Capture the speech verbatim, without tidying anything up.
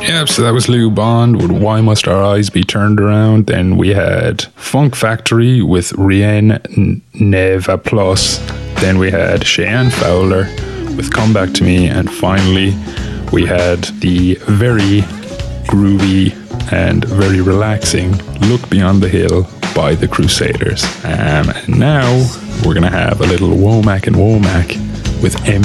Yep, so that was Lou Bond with Why Must Our Eyes Be Turned Around. Then we had Funk Factory with Rien Neva Plus. Then we had Cheyenne Fowler with Come Back to Me. And finally, we had the very groovy and very relaxing Look Beyond the Hill by the Crusaders. Um, and now we're going to have a little Womack and Womack with M